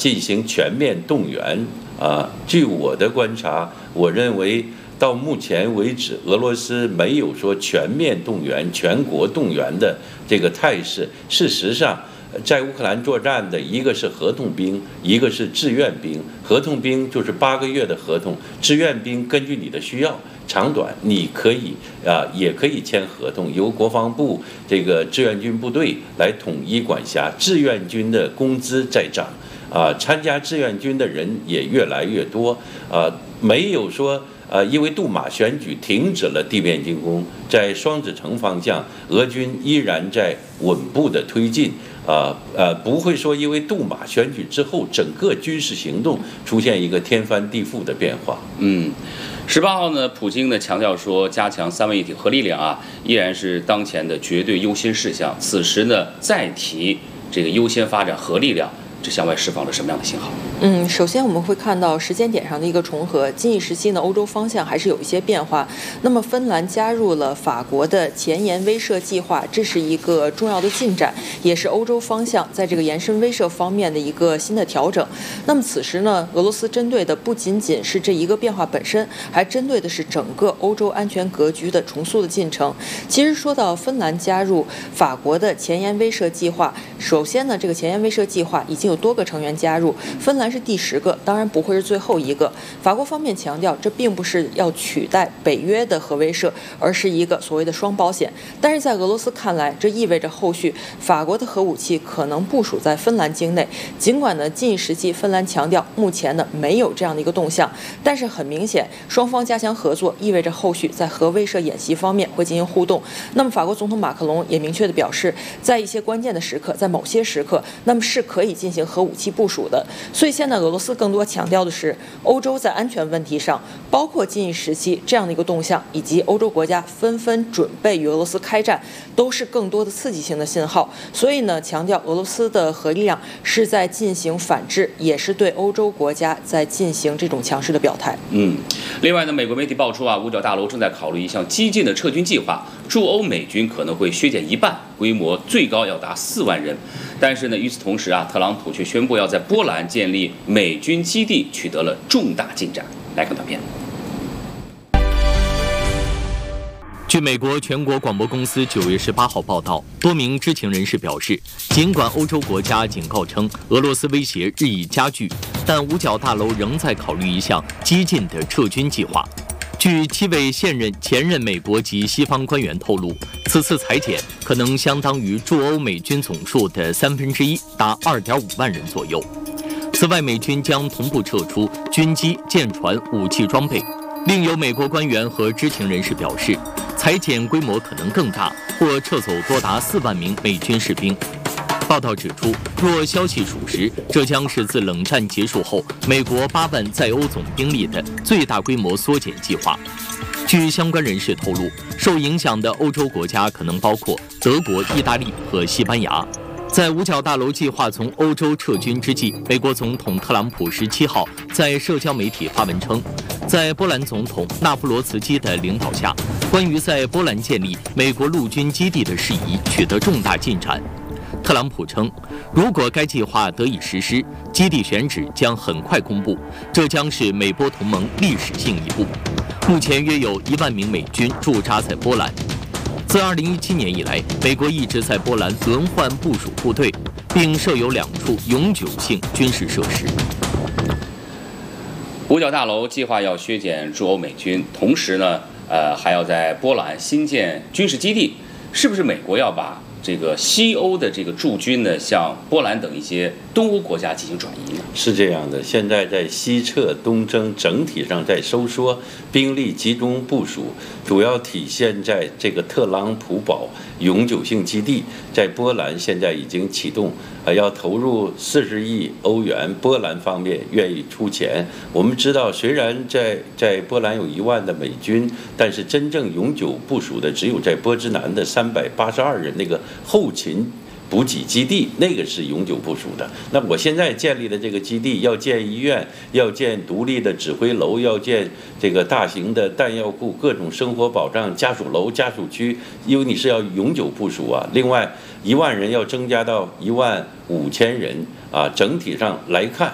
进行全面动员。据我的观察，我认为到目前为止，俄罗斯没有说全面动员、全国动员的这个态势。事实上，在乌克兰作战的一个是合同兵，一个是志愿兵。合同兵就是8个月的合同，志愿兵根据你的需要长短，你可以也可以签合同，由国防部这个志愿军部队来统一管辖。志愿军的工资在涨，参加志愿军的人也越来越多，没有说。因为杜马选举停止了地面进攻，在双子城方向，俄军依然在稳步的推进。不会说因为杜马选举之后，整个军事行动出现一个天翻地覆的变化。 18号呢，普京呢强调说，加强三位一体核力量依然是当前的绝对优先事项。此时呢，再提这个优先发展核力量，这向外释放了什么样的信号？ 首先我们会看到时间点上的一个重合，近一时期呢，欧洲方向还是有一些变化。那么芬兰加入了法国的前沿威慑计划，这是一个重要的进展，也是欧洲方向在这个延伸威慑方面的一个新的调整。那么此时呢，俄罗斯针对的不仅仅是这一个变化本身，还针对的是整个欧洲安全格局的重塑的进程。其实说到芬兰加入法国的前沿威慑计划，首先呢，这个前沿威慑计划已经有多个成员加入，芬兰是第10个，当然不会是最后一个。法国方面强调，这并不是要取代北约的核威慑，而是一个所谓的双保险。但是在俄罗斯看来，这意味着后续法国的核武器可能部署在芬兰境内。尽管呢，近一时期芬兰强调目前呢没有这样的一个动向，但是很明显，双方加强合作，意味着后续在核威慑演习方面会进行互动。那么法国总统马克龙也明确地表示，在一些关键的时刻，在某些时刻，那么是可以进行核武器部署的。所以现在俄罗斯更多强调的是，欧洲在安全问题上，包括近一时期这样的一个动向，以及欧洲国家纷纷准备与俄罗斯开战，都是更多的刺激性的信号。所以呢，强调俄罗斯的核力量是在进行反制，也是对欧洲国家在进行这种强势的表态。 另外呢，美国媒体爆出五角大楼正在考虑一项激进的撤军计划，驻欧美军可能会削减一半，规模最高要达4万人。但是呢，与此同时特朗普却宣布要在波兰建立美军基地，取得了重大进展。来看短片。 据美国全国广播公司9月18号报道，多名知情人士表示，尽管欧洲国家警告称俄罗斯威胁日益加剧，但五角大楼仍在考虑一项激进的撤军计划。据7位前任美国及西方官员透露，此次裁减可能相当于驻欧美军总数的1/3，达2.5万人左右。此外，美军将同步撤出军机、舰船、武器装备。另有美国官员和知情人士表示，裁减规模可能更大，或撤走多达4万名美军士兵。报道指出，若消息属实，这将是自冷战结束后美国8万在欧总兵力的最大规模缩减计划。据相关人士透露，受影响的欧洲国家可能包括德国、意大利和西班牙。在五角大楼计划从欧洲撤军之际，美国总统特朗普17号在社交媒体发文称，在波兰总统纳夫罗茨基的领导下，关于在波兰建立美国陆军基地的事宜取得重大进展。特朗普称，如果该计划得以实施，基地选址将很快公布，这将是美波同盟历史性一步。目前约有1万名美军驻扎在波兰。自2017年以来，美国一直在波兰轮换部署部队，并设有2处永久性军事设施。 五角大楼计划要削减驻欧美军，同时呢，还要在波兰新建军事基地。是不是美国要把这个西欧的这个驻军呢，向波兰等一些东欧国家进行转移呢？ 是这样的，现在在西撤东征，整体上在收缩，兵力集中部署，主要体现在这个特朗普堡永久性基地，在波兰现在已经启动，要投入40亿欧元，波兰方面愿意出钱。我们知道，虽然在波兰有1万的美军，但是真正永久部署的只有在波兹南的382人那个后勤补给基地，那个是永久部署的。那我现在建立的这个基地，要建医院，要建独立的指挥楼，要建这个大型的弹药库，各种生活保障家属楼、家属区，因为你是要永久部署啊。另外，1万人要增加到15000人啊。整体上来看，